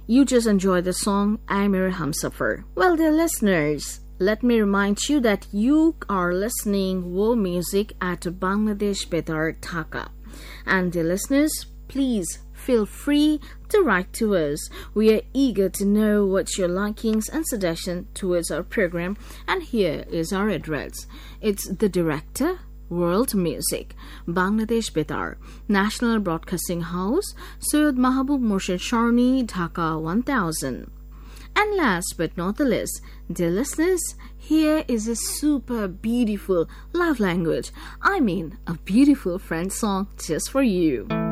You just enjoy the song "Ay Mere Humsafar." Well, dear listeners, let me remind you that you are listening World Music at Bangladesh Betar, Dhaka. And dear listeners, please feel free to write to us. We are eager to know what's your likings and suggestions towards our program, and here is our address. It's the Director, World Music, Bangladesh Betar, National Broadcasting House, Syed Mahabub Murshid Sharni, Dhaka 1000. And last but not the least, dear listeners, here is a super beautiful love language. I mean, a beautiful French song just for you.